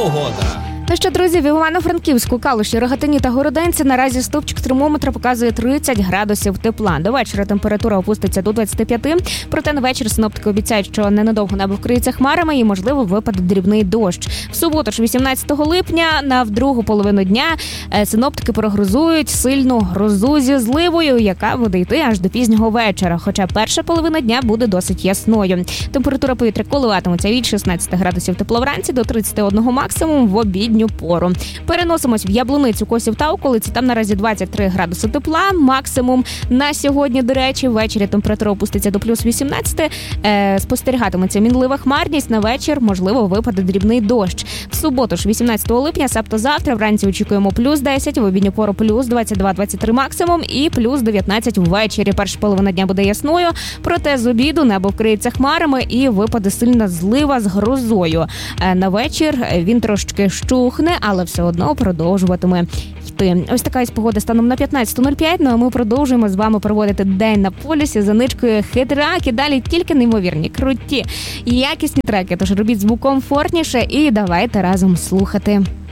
погода. Ну що, друзі, в Івано-Франківську, Калуші, Рогатині та Городенці наразі стовпчик термометра показує 30 градусів тепла. До вечора температура опуститься до 25, проте на вечір синоптики обіцяють, що ненадовго небо вкриється хмарами і, можливо, випаде дрібний дощ. В суботу ж 18 липня на другу половину дня синоптики прогнозують сильну грозу зі зливою, яка буде йти аж до пізнього вечора, хоча перша половина дня буде досить ясною. Температура повітря коливатиметься від 16 градусів тепла вранці до 31 максимум в обідню пору. Переносимось в Яблуницю, Косів та околиці. Там наразі 23 градуси тепла. Максимум на сьогодні, до речі, ввечері температура опуститься до плюс 18. Спостерігатиметься мінлива хмарність. На вечір, можливо, випаде дрібний дощ. В суботу ж 18 липня, себто завтра, вранці очікуємо плюс 10, в обідню пору плюс 22-23 максимум і плюс 19 ввечері. Перша половина дня буде ясною, проте з обіду небо вкриється хмарами і випаде сильна злива з грозою. На вечір він трошки щухне, але все одно продовжуватиме йти. Ось така ось погода станом на 15:05. Ну а ми продовжуємо з вами проводити день на полюсі за ничкою Хитрак. І далі тільки неймовірні, круті і якісні треки. Тож робіть звук комфортніше і давайте разом слухати.